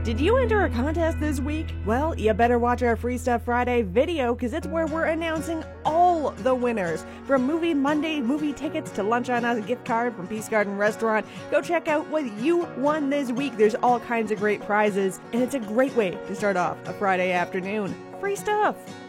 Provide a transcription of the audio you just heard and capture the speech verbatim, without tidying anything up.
Did you enter a contest this week? Well, you better watch our Free Stuff Friday video because it's where we're announcing all the winners. From Movie Monday movie tickets to Lunch on Us gift card from Peace Garden Restaurant. Go check out what you won this week. There's all kinds of great prizes, and it's a great way to start off a Friday afternoon. Free stuff!